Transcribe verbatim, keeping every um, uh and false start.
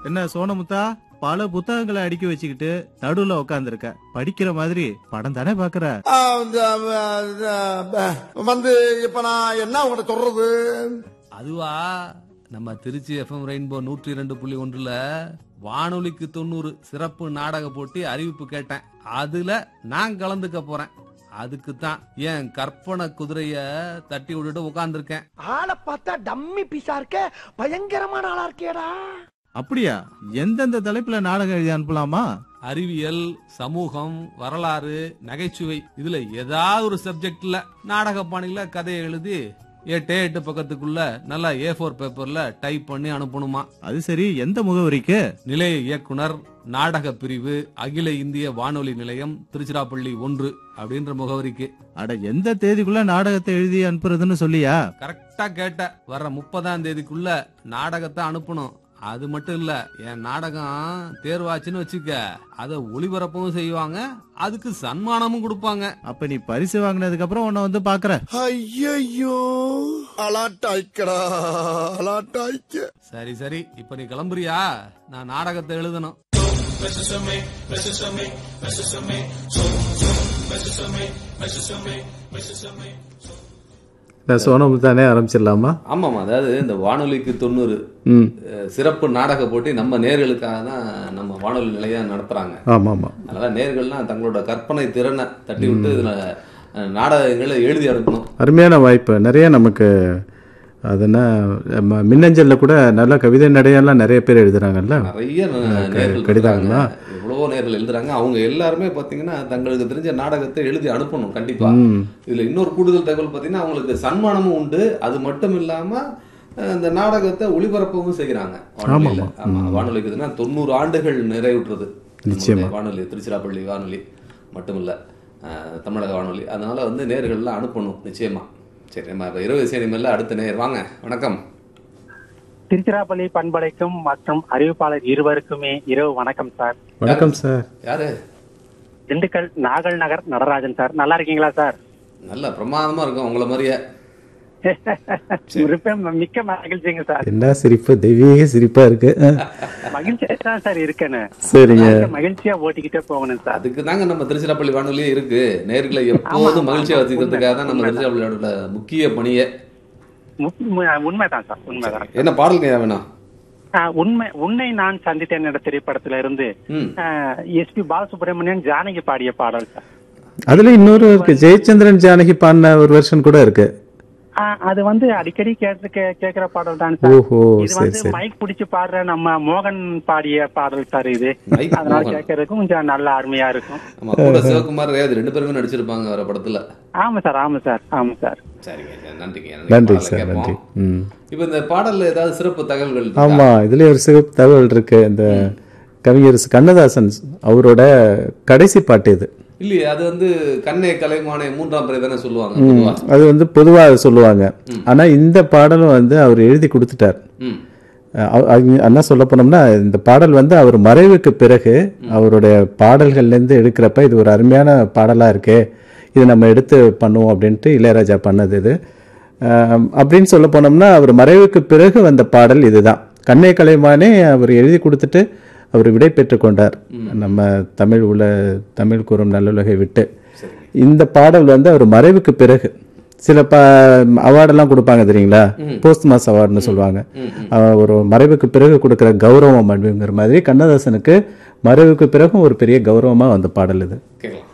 என்ன சோனமுத்தா, பல புத்தகங்களை அடுக்கி வச்சுக்கிட்டு நடுவுல உட்காந்துருக்க, படிக்கிற மாதிரி படம் தானே பாக்குற? வந்து இப்ப நான் என்ன உங்கள்கிட்ட சொல்றது? அதுவா, நம்ம திருச்சி எஃப்எம் ரெயின்போ நூற்றி இரண்டு புள்ளி ஒன்றுல வானொலிக்கு தொண்ணூறு சிறப்பு நாடக போட்டி அறிவிப்பு கேட்டேன். அதுல நான் கலந்துக்க போறேன். அதுக்கு தான் என் கற்பனை குதிரைய தட்டி விட்டுட்டு உட்கார்ந்துருக்கேன். ஆளை பார்த்தா டம்மி பீஸா இருக்க, பயங்கரமான ஆளா இருக்கேடா. அப்படியா? எந்தெந்த தலைப்புல நாடகம் எழுதி அனுப்பலாமா? அறிவியல், சமூகம், வரலாறு, நகைச்சுவை, இதுல ஏதாவது ஒரு சப்ஜெக்ட்ல நாடக பாணியில கதையை எழுதி எட்டு எட்டு பக்கத்துக்குள்ள நல்லா ஏ போர் பேப்பர்ல டைப் பண்ணி அனுப்பணுமா. அது சரி, எந்த முகவரிக்கு? நிலைய இயக்குனர், நாடக பிரிவு, அகில இந்திய வானொலி நிலையம், திருச்சிராப்பள்ளி ஒன்று அப்படின்ற முகவரிக்கு. அட, எந்த தேதிக்குள்ள நாடகத்தை எழுதி அனுப்புறதுன்னு சொல்லியா? கரெக்டா கேட்ட. வர முப்பதாம் தேதிக்குள்ள நாடகத்தை அனுப்பணும். அது மட்டும் இல்ல, என் நாடகம் தேர்வாச்சுன்னு வச்சுக்க, அத ஒளிபரப்பவும் செய்வாங்க, அதுக்கு சன்மானமும் கொடுப்பாங்க. அப்ப நீ பரிசு வாங்கினதுக்கு அப்புறம் உன்னை வந்து பாக்குற. ஐயோ, அலாட்டாய்க்கடா, அலாட்டாய்க்க. சரி சரி, இப்ப நீ கிளம்புறியா? நான் நாடகத்தை எழுதணும். சோனமுத்தானே ஆரம்பிச்சிடலாமா? ஆமாமா, அதாவது இந்த வானொலிக்கு தொண்ணூறு சிறப்பு நாடக போட்டி நம்ம நேர்களுக்காக தான் நம்ம வானொலி நிலையம் நடத்துறாங்க. ஆமா ஆமா. அதனால நேர்கள்லாம் தங்களோட கற்பனை திறனை தட்டி விட்டு இதுல நாடகங்களை எழுதி அனுப்பணும். அருமையான வாய்ப்பு. நிறைய நமக்கு அதுனா மின்னஞ்சல்ல கூட நல்ல கவிதை நடையெல்லாம் நிறைய பேர் எழுதுறாங்கல்ல. நிறைய நேர்கள் கடிதாங்களா, எவ்வளவோ நேர்கள் எழுதுறாங்க. அவங்க எல்லாருமே பாத்தீங்கன்னா தங்களுக்கு தெரிஞ்ச நாடகத்தை எழுதி அனுப்பணும் கண்டிப்பா. இதுல இன்னொரு கூடுதல் தகவல் பாத்தீங்கன்னா அவங்களுக்கு சன்மானமும் உண்டு. அது மட்டும் இல்லாம இந்த நாடகத்தை ஒளிபரப்பவும் செய்யறாங்க. வானொலிக்கு தொண்ணூறு ஆண்டுகள் நிறைவுற்றது வானொலி, திருச்சிராப்பள்ளி வானொலி மட்டும் இல்ல, தமிழக வானொலி. அதனால வந்து நேர்கள்லாம் அனுப்பணும் நிச்சயமா. சரி, நம்ம இரவு சேனிமல்ல அடுத்த நேர் வாங்க. வணக்கம். திருச்சிராப்பள்ளி பண்பலைக்கும் மற்றும் அறிவிப்பாளர் இருவருக்குமே இரவு வணக்கம் சார். வணக்கம் சார். யாரு? திண்டுக்கல் நாகல் நகர் நடராஜன் சார். நல்லா இருக்கீங்களா சார்? நல்ல பிரமாதமா இருக்கும் உங்களை மாதிரியே. மிக்க மகிழ்ச்சிங்க சார். என்ன சிரிப்பு, தெய்வீக சிரிப்பா இருக்கு. மகிழ்ச்சியா தான் சார் இருக்கேன்னு. சரிங்க, மகிழ்ச்சியா ஓட்டிக்கிட்டே போகணும் சார். அதுக்கு தாங்க நம்ம திருச்சிராப்பள்ளி வானொலியே இருக்கு. நேர்களை எப்போதும் மகிழ்ச்சியா வச்சுக்கிறதுக்காக தான் நம்ம திருச்சிராப்பள்ளி வானொலியோட முக்கிய பணியே. உண்மைதான் சார், உண்மைதான். என்ன பாடலுங்க வேணும்? உண்மை உன்னை நான் சந்தித்தேன் என்ற திரைப்படத்துல இருந்து எஸ் பி பாலசுப்ரமணியன் ஜானகி பாடிய பாடல் சார். அதுல இன்னொரு இருக்கு, ஜெயச்சந்திரன் ஜானகி பாடின ஒரு வெர்ஷன் கூட இருக்கு. அது வந்து அடிக்கடி கேட்டு கேக்குற பாடல் தான் சார். இது வந்து மைக் பிடிச்சு பாடுற நம்ம மோகன் பாடிய பாடல் சார் இது. அதனால கேட்கறதுக்கு கொஞ்சம் நல்ல அருமையா இருக்கும். சிவகுமார் ரெண்டு பேருமே நடிச்சிருப்பாங்க வர படத்துல. ஆமா சார், ஆமா சார், ஆமா சார். சரிங்க, நன்றிங்க. நன்றி சார், நன்றி. இப்ப இந்த பாடல்ல ஏதாவது சிறப்பு தகவல்கள்? ஆமா, இதுல ஒரு சிறப்பு தகவல் இருக்கு. இந்த கவிஞர் கண்ணதாசன் அவரோட கடைசி பாட்டு இது இல்லையே. அது வந்து கண்ணே கலைமானே மூன்றாம் பிறை தானே சொல்லுவாங்க. அது வந்து பொதுவாக சொல்லுவாங்க. ஆனா இந்த பாடலும் வந்து அவர் எழுதி கொடுத்துட்டார். என்ன சொல்ல போனோம்னா, இந்த பாடல் வந்து அவர் மறைவுக்கு பிறகு அவருடைய பாடல்கள்ல இருந்து எடுக்கிறப்ப இது ஒரு அருமையான பாடலா இருக்கு, இது நம்ம எடுத்து பண்ணுவோம் அப்படின்ட்டு இளையராஜா பண்ணது இது. அப்படின்னு சொல்ல போனோம்னா அவர் மறைவுக்கு பிறகு வந்த பாடல் இதுதான். கண்ணே கலைமானே அவர் எழுதி கொடுத்துட்டு அவர் விடை பெற்று கொண்டார் நம்ம தமிழ் உல தமிழ் கூறும் நல்லுலகை விட்டு. இந்த பாடல் வந்து அவர் மறைவுக்கு பிறகு சில ப அவார்டெல்லாம் கொடுப்பாங்க தெரியுங்களா, போஸ்ட் மாஸ் அவார்டுன்னு சொல்லுவாங்க. ஒரு மறைவுக்கு பிறகு கொடுக்குற கௌரவம் அப்படிங்கிற மாதிரி கண்ணதாசனுக்கு மறைவுக்கு பிறகும் ஒரு பெரிய கௌரவமா வந்த பாடல் இது.